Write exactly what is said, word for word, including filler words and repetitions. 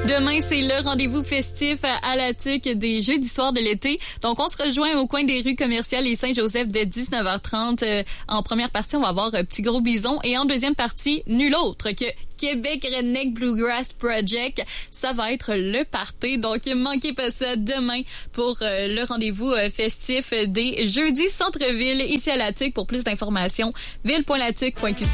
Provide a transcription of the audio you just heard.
Demain, c'est le rendez-vous festif à la Tuque des jeudis soirs de l'été. Donc, on se rejoint au coin des rues commerciales et Saint-Joseph dès dix-neuf heures trente. Euh, en première partie, on va avoir euh, Petit Gros Bison. Et en deuxième partie, nul autre que Québec Redneck Bluegrass Project. Ça va être le party. Donc, manquez pas ça demain pour euh, le rendez-vous euh, festif des jeudis centre-ville ici à la Tuque. Pour plus d'informations, ville point latuque point q c.